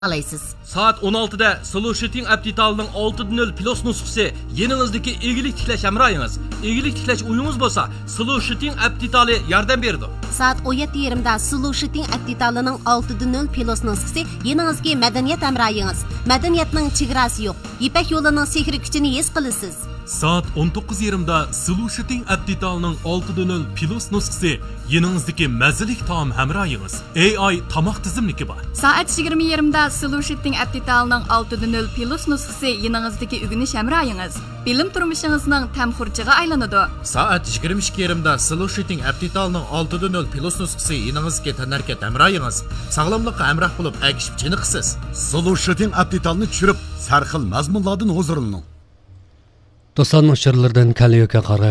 alaysiz. Saat 16'da Solution Aptital'ның 6.0 Plus nusxası yeninizdeki ilgilik tiklash hamroyingiz. İlgilik tiklash uyumunuz bo'lsa, Solution Aptital'ı yardım berdi. Saat 17:20da Solution Aptital'ның 6.0 Plus nusxası yeningizga madaniyat hamroyingiz. Madaniyatning chegarasi yo'q. Ipak yo'lining sehri kuchini his qilasiz. Saat 19:20da Solution Aptital'ның 6.0 Plus nusxası yeninizdeki mazalik taom hamroyingiz. AI tamoq tizimligi bor. Saat 20:20da Solution Aptital'ның 6.0 Plus nusxası yeninizdeki ügüniş hamroyingiz. Bilim turmushingizning tamxurchiga aylanadi. Saat 22:20da Solution Aptital'ның 6.0 Plus nusxası yeningizga tanarkat hamroyingiz. Sog'lomlikqa hamroh bo'lib agishib chiniqsiz. Solution Aptital'ni tushirib, sarxil mazmunlardan huzurlaning. Dostlarning she'rlaridan Kalyoka qarg'ay